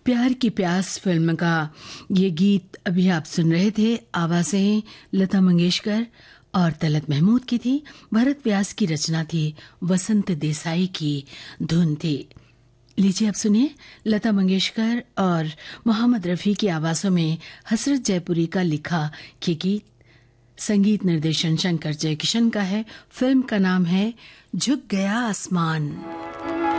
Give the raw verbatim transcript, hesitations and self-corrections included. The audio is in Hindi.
प्यार की प्यास फिल्म का ये गीत अभी आप सुन रहे थे। आवाज़ें लता मंगेशकर और तलत महमूद की थी। भरत व्यास की रचना थी, वसंत देसाई की धुन थी। लीजिए अब सुनिए लता मंगेशकर और मोहम्मद रफ़ी की आवाज़ों में हसरत जयपुरी का लिखा ये गीत। संगीत निर्देशन शंकर जयकिशन का है। फिल्म का नाम है झुक गया आसमान।